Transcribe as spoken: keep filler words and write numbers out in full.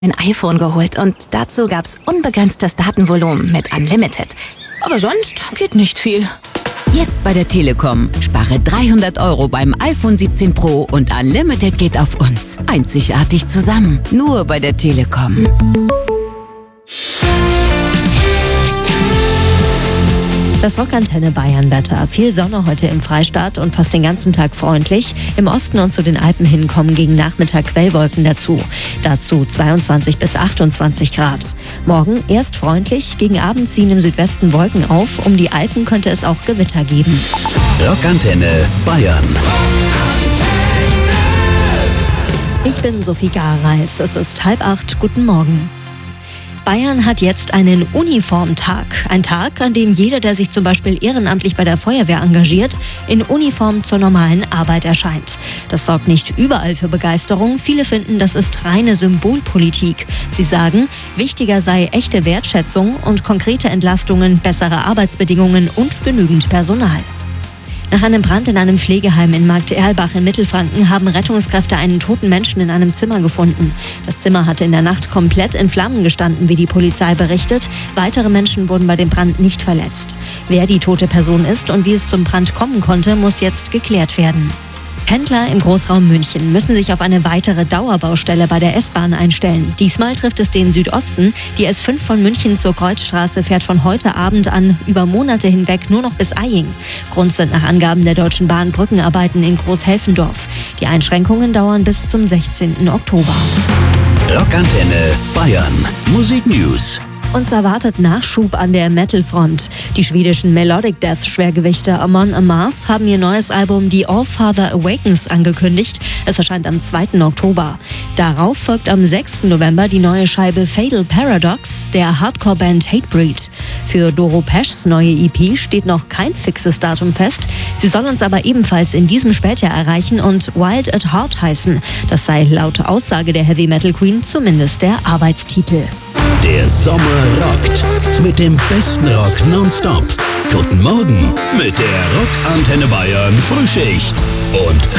ein iPhone geholt und dazu gab's unbegrenztes Datenvolumen mit Unlimited. Aber sonst geht nicht viel. Jetzt bei der Telekom. Spare dreihundert Euro beim iPhone siebzehn Pro und Unlimited geht auf uns. Einzigartig zusammen. Nur bei der Telekom. Das Rockantenne Bayern-Wetter. Viel Sonne heute im Freistaat und fast den ganzen Tag freundlich. Im Osten und zu den Alpen hin kommen gegen Nachmittag Quellwolken dazu. Dazu zweiundzwanzig bis achtundzwanzig Grad. Morgen erst freundlich, gegen Abend ziehen im Südwesten Wolken auf. Um die Alpen könnte es auch Gewitter geben. Rockantenne Bayern. Ich bin Sophie Gareis. Es ist halb acht. Guten Morgen. Bayern hat jetzt einen Uniformtag. Ein Tag, an dem jeder, der sich zum Beispiel ehrenamtlich bei der Feuerwehr engagiert, in Uniform zur normalen Arbeit erscheint. Das sorgt nicht überall für Begeisterung. Viele finden, das ist reine Symbolpolitik. Sie sagen, wichtiger sei echte Wertschätzung und konkrete Entlastungen, bessere Arbeitsbedingungen und genügend Personal. Nach einem Brand in einem Pflegeheim in Markt-Erlbach in Mittelfranken haben Rettungskräfte einen toten Menschen in einem Zimmer gefunden. Das Zimmer hatte in der Nacht komplett in Flammen gestanden, wie die Polizei berichtet. Weitere Menschen wurden bei dem Brand nicht verletzt. Wer die tote Person ist und wie es zum Brand kommen konnte, muss jetzt geklärt werden. Pendler im Großraum München müssen sich auf eine weitere Dauerbaustelle bei der S-Bahn einstellen. Diesmal trifft es den Südosten. Die S fünf von München zur Kreuzstraße fährt von heute Abend an über Monate hinweg nur noch bis Eying. Grund sind nach Angaben der Deutschen Bahn Brückenarbeiten in Großhelfendorf. Die Einschränkungen dauern bis zum sechzehnten Oktober. Rockantenne Bayern. Musik News. Uns erwartet Nachschub an der Metal-Front. Die schwedischen Melodic Death-Schwergewichte Amon Amarth haben ihr neues Album The All-Father Awakens angekündigt. Es erscheint am zweiten Oktober. Darauf folgt am sechsten November die neue Scheibe Fatal Paradox der Hardcore-Band Hatebreed. Für Doro Peschs neue E P steht noch kein fixes Datum fest. Sie soll uns aber ebenfalls in diesem Spätjahr erreichen und Wild at Heart heißen. Das sei laut Aussage der Heavy Metal Queen zumindest der Arbeitstitel. Der Sommer rockt. Mit dem besten Rock nonstop. Guten Morgen mit der Rockantenne Bayern Frühschicht. Und